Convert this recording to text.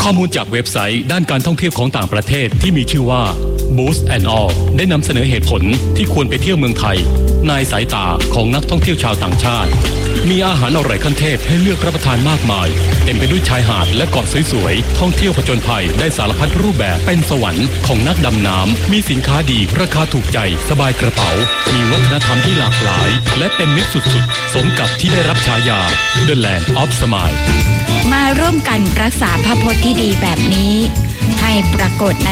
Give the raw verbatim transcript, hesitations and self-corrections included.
ข้อมูลจากเว็บไซต์ด้านการท่องเที่ยวของต่างประเทศที่มีชื่อว่า Boost and All ได้นำเสนอเหตุผลที่ควรไปเที่ยวเมืองไทยในสายตาของนักท่องเที่ยวชาวต่างชาติมีอาหารอร่อยขั้นเทพให้เลือกรับประทานมากมายเต็มไปด้วยชายหาดและเกาะสวยๆท่องเที่ยวผจญภัยได้สารพัดรูปแบบเป็นสวรรค์ของนักดำน้ำมีสินค้าดีราคาถูกใจสบายกระเป๋ามีวัฒนธรรมที่หลากหลายและเป็นมิตรสุดๆสมกับที่ได้รับฉายา The Land of Smile มาร่วมกันรักษาพระพจน์ที่ดีแบบนี้ให้ปรากฏใน